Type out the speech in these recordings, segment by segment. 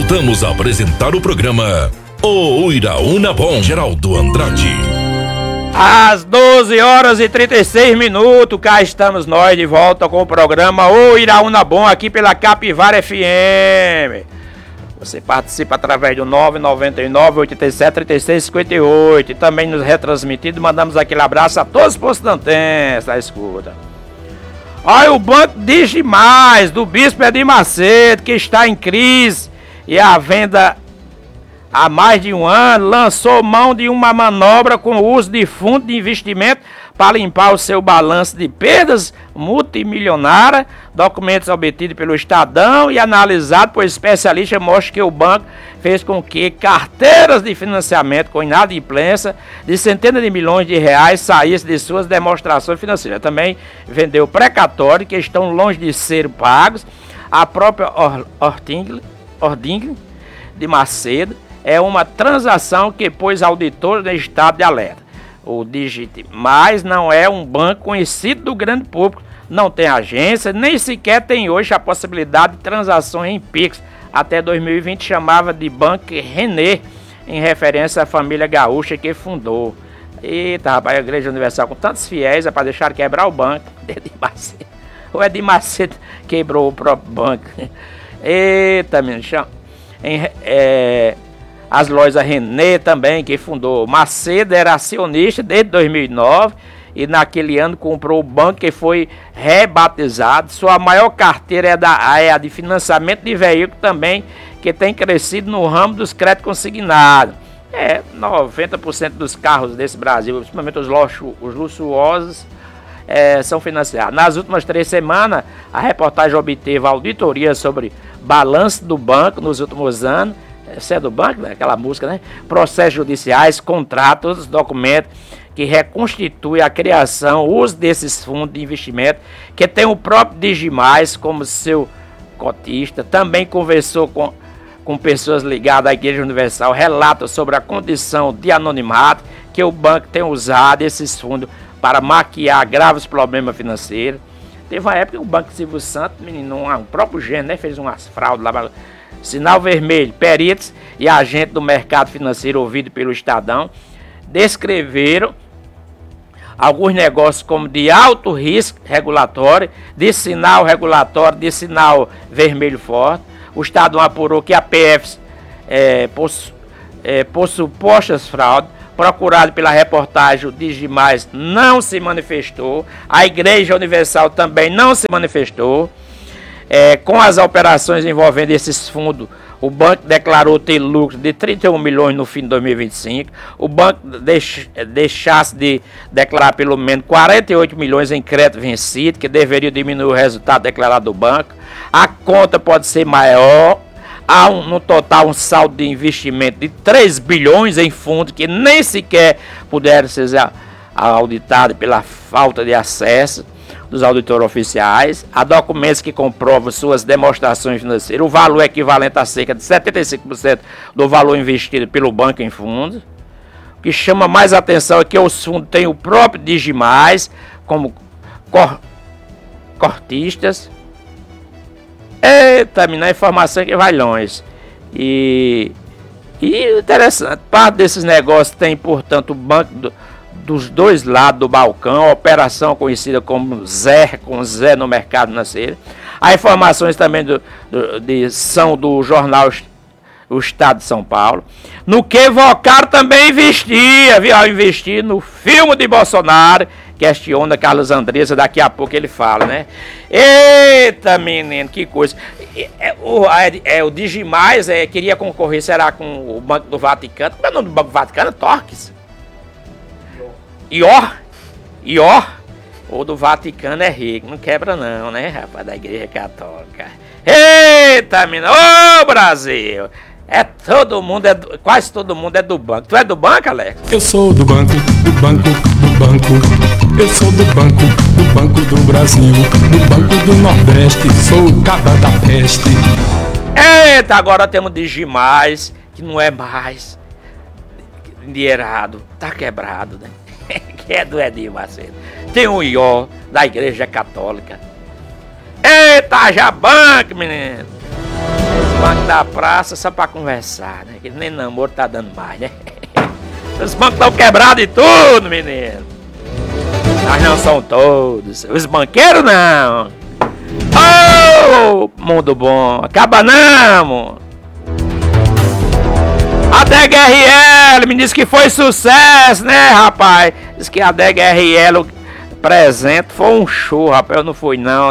voltamos a apresentar o programa O Iraúna Bom, Geraldo Andrade. Às 12 horas e 36 minutos, cá estamos nós de volta com o programa O Iraúna Bom, aqui pela Capivara FM. Você participa através do 999-87-3658 e também nos retransmitido. Mandamos aquele abraço a todos os postos da antena da escuta. Olha, o Banco Digimais, do Bispo Edir Macedo, que está em crise e a venda há mais de um ano, lançou mão de uma manobra com o uso de fundo de investimento para limpar o seu balanço de perdas multimilionárias. Documentos obtidos pelo Estadão e analisados por especialistas mostram que o banco fez com que carteiras de financiamento com inadimplência de centenas de milhões de reais saíssem de suas demonstrações financeiras. Também vendeu precatórios que estão longe de ser pagos. A própria Ording de Macedo é uma transação que pôs auditores em estado de alerta. O Digimais não é um banco conhecido do grande público, não tem agência, nem sequer tem hoje a possibilidade de transações em Pix. Até 2020 chamava de Banco René, em referência à família gaúcha que fundou. Eita, rapaz, a Igreja Universal com tantos fiéis é para deixar quebrar o banco. O Edir Macedo quebrou o próprio banco. Eita, menino, as lojas René também, que fundou. Macedo era acionista desde 2009 e naquele ano comprou o banco que foi rebatizado. Sua maior carteira é a de financiamento de veículos também, que tem crescido no ramo dos créditos consignados. 90% dos carros desse Brasil, principalmente os luxuosos, são financiados. Nas últimas 3 semanas, a reportagem obteve auditoria sobre balanço do banco nos últimos anos. Essa é do banco, né? Aquela música, né? Processos judiciais, contratos, documentos que reconstituem a criação, o uso desses fundos de investimento, que tem o próprio Digimais como seu cotista. Também conversou com pessoas ligadas à Igreja Universal, relata sobre a condição de anonimato que o banco tem usado esses fundos para maquiar graves problemas financeiros. Teve uma época que o Banco Silvio Santos, menino, o próprio gênero, né? Fez umas fraudes lá. Sinal vermelho, peritos e agentes do mercado financeiro ouvido pelo Estadão descreveram alguns negócios como de alto risco regulatório, de sinal regulatório, de sinal vermelho forte. O Estadão apurou que a PF por supostas fraudes, procurado pela reportagem, o Digimais não se manifestou, a Igreja Universal também não se manifestou. Com as operações envolvendo esses fundos, o banco declarou ter lucro de 31 milhões no fim de 2025. O banco deixasse de declarar pelo menos 48 milhões em crédito vencido, que deveria diminuir o resultado declarado do banco. A conta pode ser maior. Há no total um saldo de investimento de 3 bilhões em fundos que nem sequer puderam ser auditados pela falta de acesso dos auditores oficiais. Há documentos que comprovam suas demonstrações financeiras. O valor é equivalente a cerca de 75% do valor investido pelo banco em fundos. O que chama mais atenção é que os fundos têm o próprio Digimais como cortistas. Eita, a informação que vai longe. E interessante, parte desses negócios tem, portanto, o banco dos dois lados do balcão, a operação conhecida como Zé, com Zé no mercado financeiro. Há informações também são do jornal O Estado de São Paulo, no que Vocaro também investia, viu? Ao investir no filme de Bolsonaro, questiona Carlos Andressa, daqui a pouco ele fala, né? Eita, menino, que coisa. O Digimais queria concorrer, será com o Banco do Vaticano? Como é o nome do Banco do Vaticano? Torques? Ior? O do Vaticano é rico, não quebra não, né, rapaz, da Igreja Católica. Eita, menino, ô Brasil! Quase todo mundo é do banco. Tu é do banco, Alex? Eu sou do banco. Eu sou do Banco do Brasil, do Banco do Nordeste, sou o caba da peste. Eita, agora temos Digimais, que não é mais endinheirado, tá quebrado, né? Que é do Edir Macedo. Tem o Ió, da Igreja Católica. Eita, já banco, menino! bancos da praça só pra conversar, né? Que nem namoro tá dando mais, né? Os bancos estão quebrados e tudo, menino. Mas não são todos. Os banqueiros não. Oh, mundo bom. Acaba não, mano. A DGRL me disse que foi sucesso, né, rapaz? Diz que a DGRL presente foi um show, rapaz. Eu não fui não,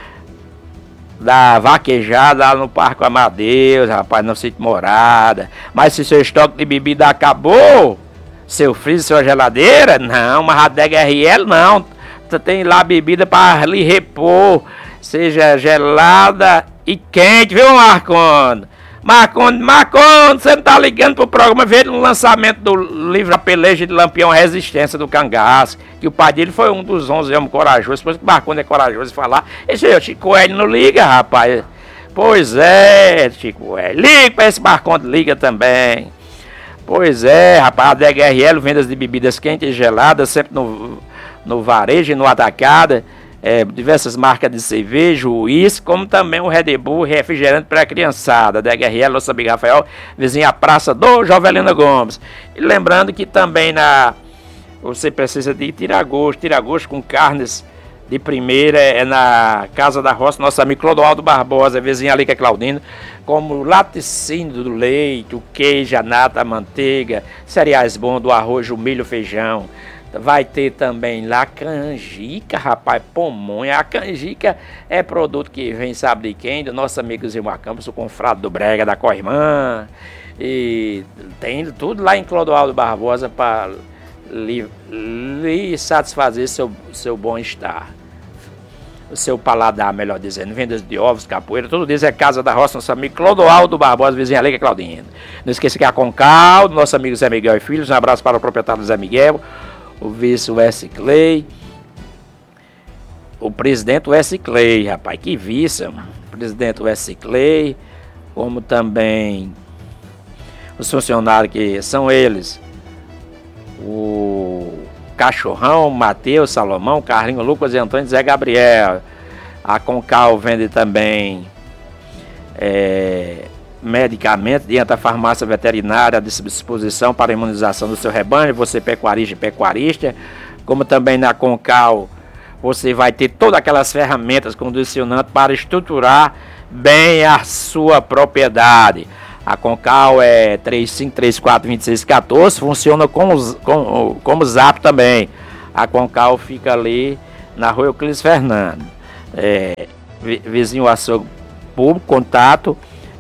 da vaquejada lá no Parque Amadeus, rapaz, no sítio Morada. Mas se seu estoque de bebida acabou, seu freezer, sua geladeira, não, mas a DGRL não. Você tem lá bebida para lhe repor, seja gelada e quente, viu, Marcondes? Marcondes, você não tá ligando pro programa, veio no lançamento do livro A Peleja de Lampião Resistência do Cangaço, que o pai dele foi um dos 11 homens corajosos, depois que o Marcondes é corajoso falar, esse aí, o Chico Hélio não liga, rapaz. Pois é, Chico Hélio, liga pra esse Marcondes, liga também. Pois é, rapaz, a DGRL, vendas de bebidas quentes e geladas, sempre no varejo e no atacado, diversas marcas de cerveja, uísque, como também o Red Bull, refrigerante para a criançada, da DGRL, Nossa Amiga Rafael, vizinha à Praça do Jovelino Gomes. E lembrando que também você precisa de tira-gosto com carnes de primeira, na Casa da Roça, nosso amigo Clodoaldo Barbosa, vizinha Alica Claudino, como laticínio do leite, o queijo, a nata, a manteiga, cereais bons, do arroz, o milho, o feijão. Vai ter também lá canjica, rapaz, pamonha. A canjica é produto que vem, sabe de quem? Do nosso amigo Zilmar Campos, o confrado do Brega, da Corrimã. E tem tudo lá em Clodoaldo Barbosa para lhe satisfazer seu bom-estar. O seu paladar, melhor dizendo. Vendas de ovos, capoeira, tudo isso é Casa da Roça, nosso amigo Clodoaldo Barbosa, vizinha Leica Claudino. Não esqueça que é a Concal, do nosso amigo Zé Miguel e Filhos. Um abraço para o proprietário Zé Miguel, o vice Wesley Clay, o presidente Wesley Clay, rapaz, que vice, mano. Presidente Wesley Clay, como também os funcionários que são eles, o Cachorrão, Matheus, Salomão, Carlinho, Lucas e Antônio, Zé Gabriel. A Concal vende também medicamentos dentro da farmácia veterinária à disposição para a imunização do seu rebanho, você pecuarista e pecuarista, como também na Concal você vai ter todas aquelas ferramentas condicionantes para estruturar bem a sua propriedade. A Concal é 35342614, funciona como Zap também. A Concal fica ali na rua Euclides Fernando, vizinho açougue público, contato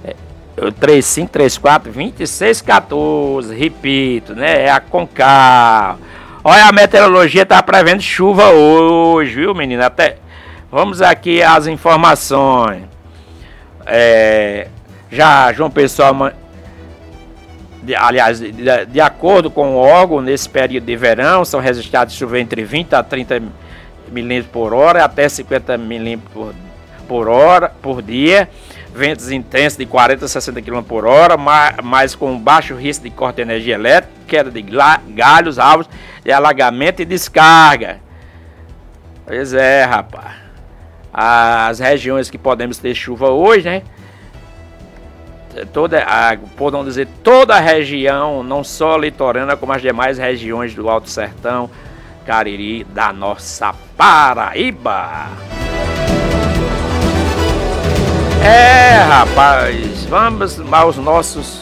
35342614, repito, né? É a Concal. Olha, a meteorologia tá prevendo chuva hoje, viu, menino? Até vamos aqui às informações. Já João Pessoa, aliás, de acordo com o órgão, nesse período de verão são registrados chuvas entre 20 a 30 milímetros por hora, até 50 milímetros por hora, por dia. Ventos intensos de 40 a 60 km por hora, mas com baixo risco de corte de energia elétrica, queda de galhos, árvores, de alagamento e descarga. Pois é, rapaz. As regiões que podemos ter chuva hoje, né? Podemos dizer, toda a região, não só litorânea, como as demais regiões do Alto Sertão, Cariri, da nossa Paraíba. Rapaz, vamos aos nossos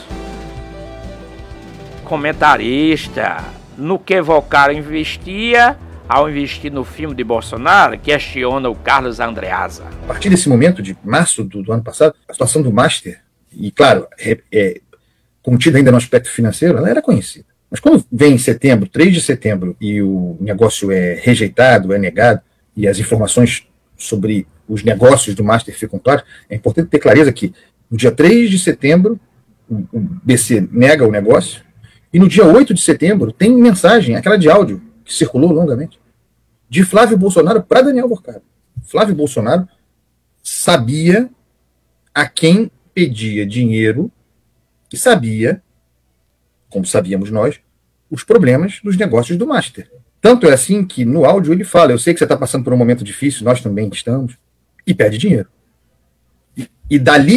comentaristas. No que Vocaro investia ao investir no filme de Bolsonaro, questiona o Carlos Andreasa. A partir desse momento, de março do ano passado, a situação do Master, e claro, contida ainda no aspecto financeiro, ela era conhecida. Mas quando vem em setembro, 3 de setembro, e o negócio é rejeitado, é negado, e as informações sobre os negócios do Master ficam claras, é importante ter clareza que no dia 3 de setembro o BC nega o negócio, e no dia 8 de setembro tem mensagem, aquela de áudio, que circulou longamente, de Flávio Bolsonaro para Daniel Vorcado. Flávio Bolsonaro sabia a quem pedia dinheiro e sabia, como sabíamos nós, os problemas dos negócios do Master. Tanto é assim que no áudio ele fala, eu sei que você está passando por um momento difícil, nós também estamos, e pede dinheiro. E dali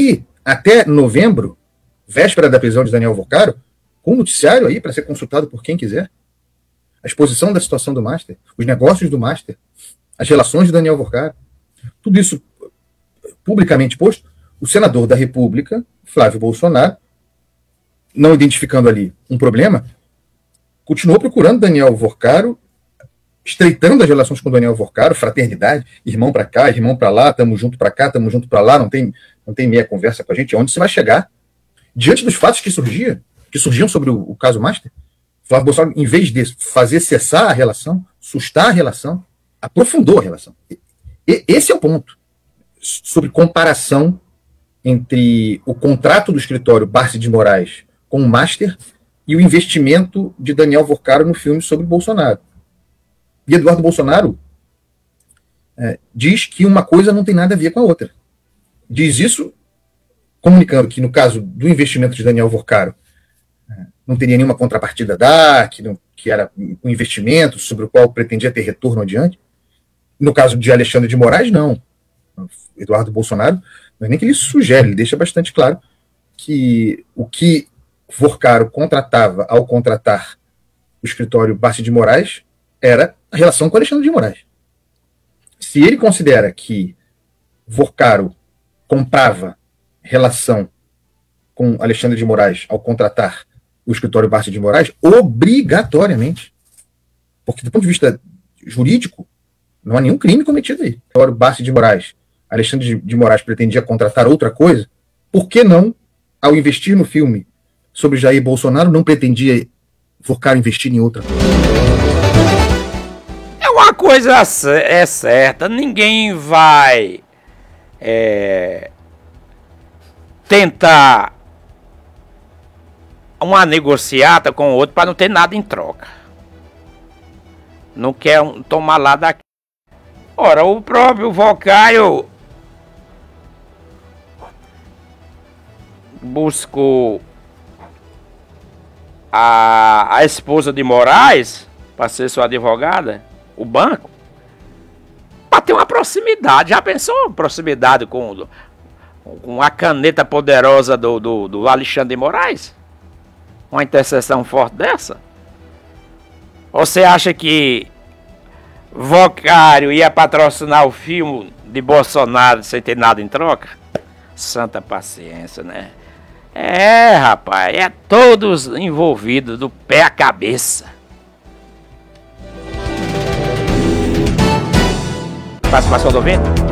até novembro, véspera da prisão de Daniel Vorcaro, com um noticiário aí para ser consultado por quem quiser. A exposição da situação do Master, os negócios do Master, as relações de Daniel Vorcaro, tudo isso publicamente posto. O senador da República, Flávio Bolsonaro, não identificando ali um problema, continuou procurando Daniel Vorcaro, estreitando as relações com Daniel Vorcaro, fraternidade, irmão para cá, irmão para lá, tamo junto para cá, tamo junto para lá, não tem meia conversa com a gente. Onde você vai chegar? Diante dos fatos que surgiam sobre o caso Master, Flávio Bolsonaro, em vez de fazer cessar a relação, sustar a relação, aprofundou a relação. Esse é o ponto sobre comparação entre o contrato do escritório Barsi de Moraes com o Master e o investimento de Daniel Vorcaro no filme sobre Bolsonaro. E Eduardo Bolsonaro diz que uma coisa não tem nada a ver com a outra. Diz isso comunicando que, no caso do investimento de Daniel Vorcaro, não teria nenhuma contrapartida que era um investimento sobre o qual pretendia ter retorno adiante. No caso de Alexandre de Moraes, não. Eduardo Bolsonaro, não é nem que ele sugere, ele deixa bastante claro que o que Vorcaro contratava ao contratar o escritório Barsi de Moraes era a relação com Alexandre de Moraes. Se ele considera que Vorcaro comprava relação com Alexandre de Moraes ao contratar o escritório Barsi de Moraes, obrigatoriamente, porque do ponto de vista jurídico, não há nenhum crime cometido aí. O escritório Barsi de Moraes, Alexandre de Moraes pretendia contratar outra coisa, por que não, ao investir no filme sobre Jair Bolsonaro, não pretendia Vorcaro investir em outra coisa? É uma coisa certa, ninguém vai tentar uma negociata com o outro para não ter nada em troca. Não quer tomar lá daqui. Ora, o próprio Vorcaro buscou a esposa de Moraes para ser sua advogada, o banco, para ter uma proximidade. Já pensou? Proximidade com a caneta poderosa do Alexandre de Moraes? Uma interseção forte dessa? Você acha que Vorcaro ia patrocinar o filme de Bolsonaro sem ter nada em troca? Santa paciência, né? Rapaz, todos envolvidos do pé à cabeça. Participação do ouvinte?